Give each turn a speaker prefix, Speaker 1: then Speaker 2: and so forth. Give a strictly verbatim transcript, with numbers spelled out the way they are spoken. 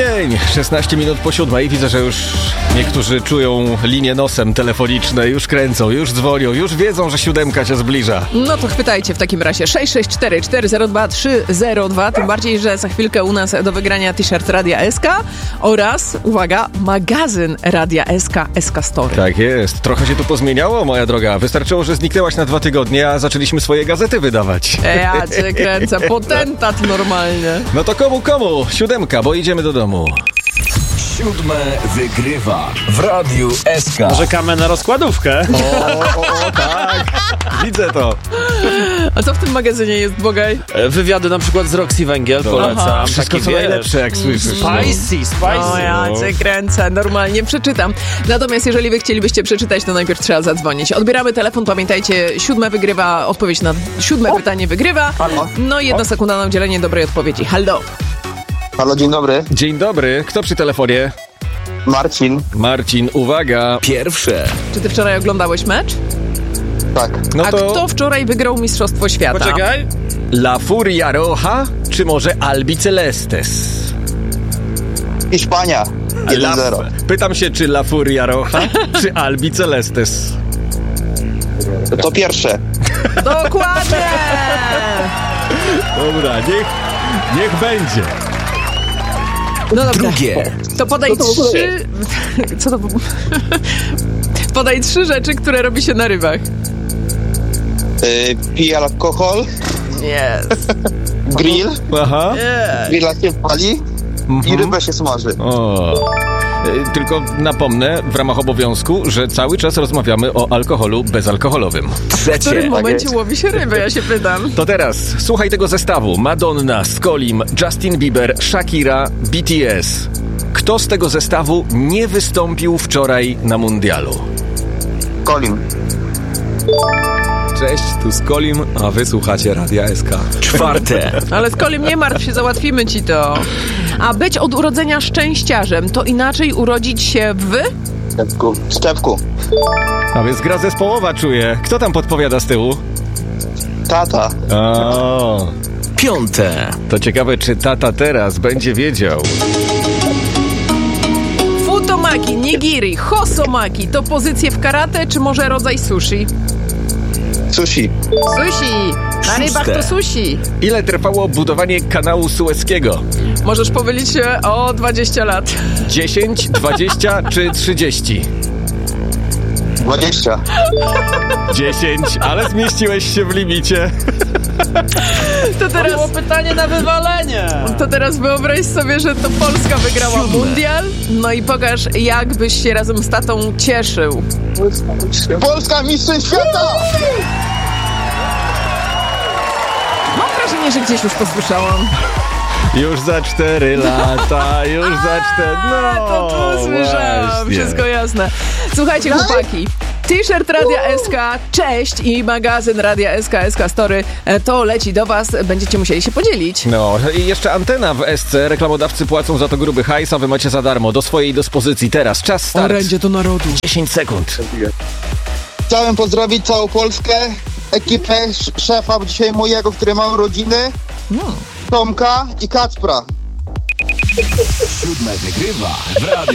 Speaker 1: dzień, szesnaście minut po siódmej. Widzę, że już niektórzy czują linię nosem telefoniczne, już kręcą, już dzwonią, już wiedzą, że siódemka się zbliża.
Speaker 2: No to chwytajcie w takim razie sześć sześć cztery cztery zero dwa trzy zero dwa, tym bardziej, że za chwilkę u nas do wygrania t-shirt Radia S K oraz, uwaga, magazyn Radia S K, S K Story.
Speaker 1: Tak jest, trochę się tu pozmieniało, moja droga. Wystarczyło, że zniknęłaś na dwa tygodnie, a zaczęliśmy swoje gazety wydawać.
Speaker 2: Ja cię kręcę, potentat normalnie.
Speaker 1: No to komu, komu? Siódemka, bo idziemy do domu.
Speaker 3: Siódme wygrywa w Radiu S K.
Speaker 4: Czekamy na rozkładówkę.
Speaker 1: O, o, o, tak. Widzę to.
Speaker 2: A co w tym magazynie jest, Bogaj?
Speaker 4: Wywiady na przykład z Roxy Węgiel, polecam.
Speaker 1: Wszystko
Speaker 4: Taki,
Speaker 1: co
Speaker 4: wiesz,
Speaker 1: najlepsze, jak słyszysz.
Speaker 4: Spicy, spicy.
Speaker 2: O, ja cię kręcę, normalnie przeczytam. Natomiast jeżeli wy chcielibyście przeczytać, to najpierw trzeba zadzwonić. Odbieramy telefon, pamiętajcie, siódme wygrywa, odpowiedź na siódme pytanie wygrywa.
Speaker 5: Halo?
Speaker 2: No i jedna sekunda na udzielenie dobrej odpowiedzi. Halo.
Speaker 5: Halo, dzień dobry.
Speaker 1: Dzień dobry, kto przy telefonie?
Speaker 5: Marcin.
Speaker 1: Marcin, uwaga.
Speaker 3: Pierwsze.
Speaker 2: Czy ty wczoraj oglądałeś mecz?
Speaker 5: Tak.
Speaker 1: No
Speaker 2: A
Speaker 1: to
Speaker 2: kto wczoraj wygrał Mistrzostwo Świata?
Speaker 4: Poczekaj.
Speaker 1: La Furia Roja, czy może Albi Celestes?
Speaker 5: Hiszpania. jeden zero.
Speaker 1: Pytam się, czy La Furia Roja, czy Albi Celestes?
Speaker 5: To pierwsze.
Speaker 2: Dokładnie!
Speaker 1: Dobra, niech, niech będzie.
Speaker 2: No dobra.
Speaker 3: Drugie.
Speaker 2: To podaj trzy... Co to było? Podaj trzy rzeczy, które robi się na rybach.
Speaker 5: Yy, pije alkohol,
Speaker 2: Yes.
Speaker 5: grill,
Speaker 1: Aha.
Speaker 2: Yeah.
Speaker 5: grilla się pali i rybę się smaży.
Speaker 1: O. Y, Tylko napomnę w ramach obowiązku, że cały czas rozmawiamy o alkoholu bezalkoholowym.
Speaker 2: W którym
Speaker 3: Trzecie.
Speaker 2: momencie
Speaker 5: jest.
Speaker 2: łowi się rybę, ja się pytam.
Speaker 1: To teraz słuchaj tego zestawu. Madonna, Skolim, Justin Bieber, Shakira, B T S. Kto z tego zestawu nie wystąpił wczoraj na mundialu?
Speaker 5: Colin.
Speaker 6: Cześć, tu Skolim, a wy słuchacie Radia S K.
Speaker 3: Czwarte.
Speaker 2: Ale z Kolim nie martw się, załatwimy ci to. A być od urodzenia szczęściarzem, to inaczej urodzić się w...
Speaker 5: Szczepku. Szczepku.
Speaker 1: A więc gra zespołowa czuję. Kto tam podpowiada z tyłu?
Speaker 5: Tata.
Speaker 1: O,
Speaker 3: Piąte.
Speaker 1: to ciekawe, czy tata teraz będzie wiedział.
Speaker 2: Futomaki, nigiri, hosomaki to pozycje w karate, czy może rodzaj sushi?
Speaker 5: Sushi.
Speaker 2: Sushi! Na rybach to sushi.
Speaker 1: Ile trwało budowanie kanału sueskiego?
Speaker 2: Możesz pomylić się o dwadzieścia lat.
Speaker 1: dziesięć, dwadzieścia czy trzydzieści?
Speaker 5: dwadzieścia.
Speaker 1: dziesięć, ale zmieściłeś się w limicie.
Speaker 2: To teraz,
Speaker 4: Było pytanie na wywalenie.
Speaker 2: to teraz wyobraź sobie, że to Polska wygrała
Speaker 3: Siódme.
Speaker 2: mundial. No i pokaż, jak byś się razem z tatą cieszył.
Speaker 5: Polska mistrzem świata!
Speaker 2: Mam wrażenie, że gdzieś już posłyszałam.
Speaker 1: Już za cztery lata, już za cztery...
Speaker 2: A,
Speaker 1: No,
Speaker 2: to tu słyszałam,
Speaker 1: właśnie.
Speaker 2: wszystko jasne. Słuchajcie, chłopaki, t-shirt Radia S K, cześć i magazyn Radia S K, S K Story, e, to leci do was, będziecie musieli się podzielić.
Speaker 1: No i jeszcze antena w S C. Reklamodawcy płacą za to gruby hajs, a wy macie za darmo. Do swojej dyspozycji teraz. Czas start.
Speaker 2: Orędzie do narodu.
Speaker 1: dziesięć sekund.
Speaker 5: Chciałem pozdrowić całą Polskę, ekipę, sz- szefa dzisiaj mojego, który ma urodziny, Tomka i Kacpra.
Speaker 3: Siódme wygrywa w Radiu